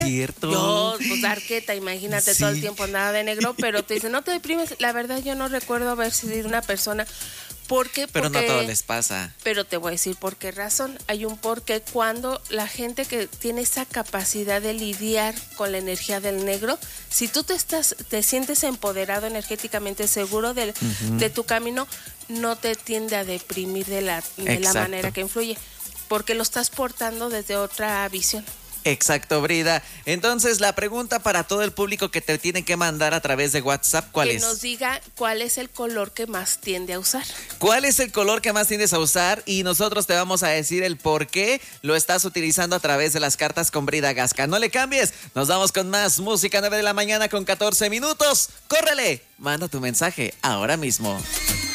Cierto. Yo, pues arqueta, imagínate, todo el tiempo nada de negro, pero te dicen, no te deprimes. La verdad, yo no recuerdo haber sido una persona. ¿Por qué? Pero no a todos les pasa. Pero te voy a decir por qué razón. Hay un porqué cuando la gente que tiene esa capacidad de lidiar con la energía del negro, si tú te sientes empoderado energéticamente, seguro de tu camino, no te tiende a deprimir de la manera que influye, porque lo estás portando desde otra visión. Exacto, Brida. Entonces, la pregunta para todo el público que te tienen que mandar a través de WhatsApp, ¿cuál es? Que nos diga cuál es el color que más tiende a usar. ¿Cuál es el color que más tiendes a usar? Y nosotros te vamos a decir el por qué lo estás utilizando a través de las cartas con Brida Gasca. No le cambies, nos vamos con más música, 9 de la mañana con 14 minutos. ¡Córrele! Manda tu mensaje ahora mismo.